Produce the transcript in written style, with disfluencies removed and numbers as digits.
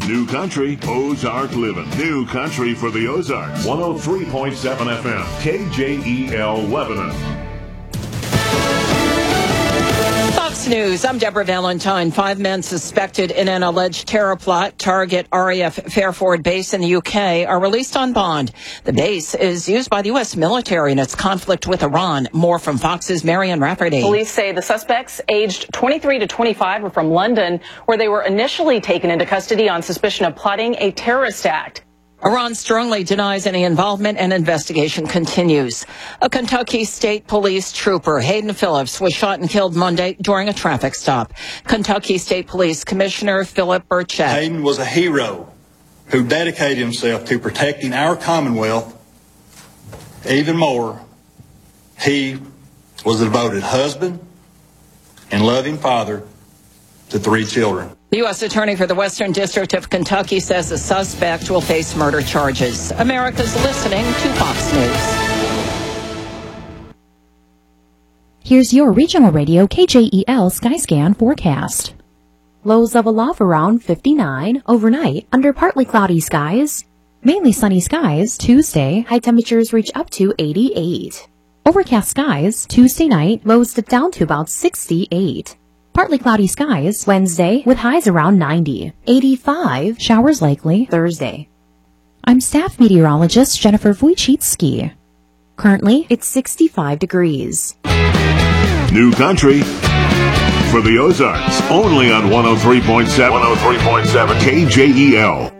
New Country, Ozark Living. New Country for the Ozarks. 103.7 FM, KJEL Lebanon. Fox News, I'm Deborah Valentine. 5 men suspected in an alleged terror plot target RAF Fairford base in the UK are released on bond. The base is used by the U.S. military in its conflict with Iran. More from Fox's Marian Rafferty. Police say the suspects, aged 23 to 25, are from London, where they were initially taken into custody on suspicion of plotting a terrorist act. Iran strongly denies any involvement and investigation continues. A Kentucky State Police trooper, Hayden Phillips, was shot and killed Monday during a traffic stop. Kentucky State Police Commissioner Philip Burchett. Hayden was a hero who dedicated himself to protecting our Commonwealth. Even more, he was a devoted husband and loving father to 3 children. The U.S. Attorney for the Western District of Kentucky says the suspect will face murder charges. America's listening to Fox News. Here's your regional radio KJEL Skyscan forecast. Lows level off around 59 overnight under partly cloudy skies. Mainly sunny skies Tuesday. High temperatures reach up to 88. Overcast skies Tuesday night. Lows dip down to about 68. Partly cloudy skies Wednesday with highs around 90. 85. Showers likely Thursday. I'm staff meteorologist Jennifer Wojcicki. Currently, it's 65 degrees. New Country for the Ozarks. Only on 103.7 KJEL.